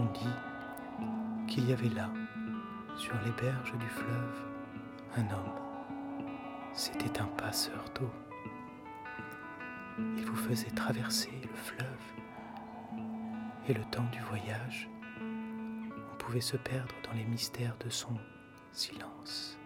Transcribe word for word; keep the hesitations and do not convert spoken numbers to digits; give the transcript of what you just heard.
dit qu'il y avait là, sur les berges du fleuve, un homme. C'était un passeur d'eau. Il vous faisait traverser le fleuve, et le temps du voyage, on pouvait se perdre dans les mystères de son silence.